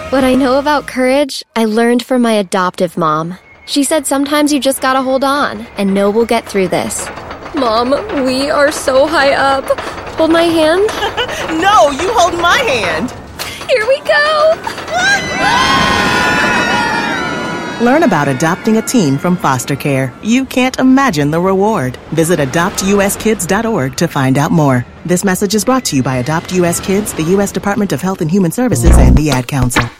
What I know about courage, I learned from my adoptive mom. She said sometimes you just gotta hold on and know we'll get through this. Mom, we are so high up. Hold my hand. No, you hold my hand. Here we go. Learn about adopting a teen from foster care. You can't imagine the reward. Visit adoptuskids.org to find out more. This message is brought to you by Adopt US Kids, the U.S. Department of Health and Human Services, and the Ad Council.